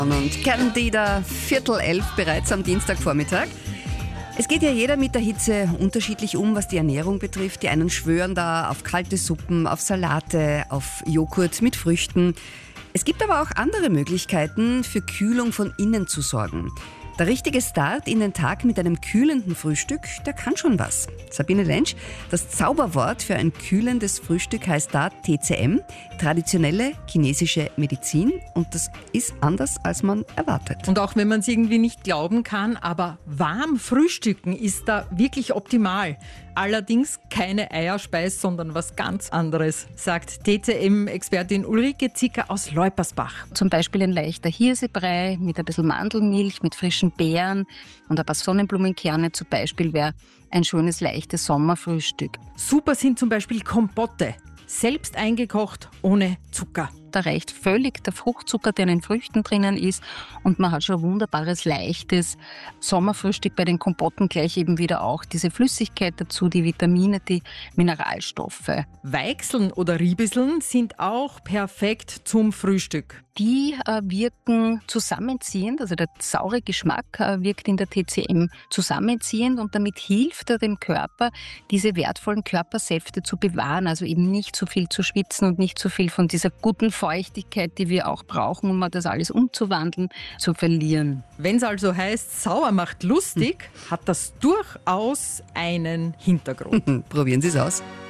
Und Candida, 10:45 bereits am Dienstagvormittag. Es geht ja jeder mit der Hitze unterschiedlich um, was die Ernährung betrifft. Die einen schwören da auf kalte Suppen, auf Salate, auf Joghurt mit Früchten. Es gibt aber auch andere Möglichkeiten, für Kühlung von innen zu sorgen. Der richtige Start in den Tag mit einem kühlenden Frühstück, der kann schon was. Sabine Lentsch, das Zauberwort für ein kühlendes Frühstück heißt da TCM, traditionelle chinesische Medizin. Und das ist anders, als man erwartet. Und auch wenn man es irgendwie nicht glauben kann, aber warm frühstücken ist da wirklich optimal. Allerdings keine Eierspeis, sondern was ganz anderes, sagt TCM-Expertin Ulrike Zicker aus Leupersbach. Zum Beispiel ein leichter Hirsebrei mit ein bisschen Mandelmilch, mit frischen Beeren und ein paar Sonnenblumenkerne zum Beispiel wäre ein schönes, leichtes Sommerfrühstück. Super sind zum Beispiel Kompotte, selbst eingekocht, ohne Zucker. Da reicht völlig der Fruchtzucker, der in den Früchten drinnen ist, und man hat schon ein wunderbares, leichtes Sommerfrühstück. Bei den Kompotten gleich eben wieder auch diese Flüssigkeit dazu, die Vitamine, die Mineralstoffe. Weichseln oder Riebiseln sind auch perfekt zum Frühstück. Die wirken zusammenziehend, also der saure Geschmack wirkt in der TCM zusammenziehend und damit hilft er dem Körper, diese wertvollen Körpersäfte zu bewahren, also eben nicht zu viel zu schwitzen und nicht zu viel von dieser guten Feuchtigkeit, die wir auch brauchen, um das alles umzuwandeln, zu verlieren. Wenn es also heißt, sauer macht lustig, hat das durchaus einen Hintergrund. Probieren Sie es aus.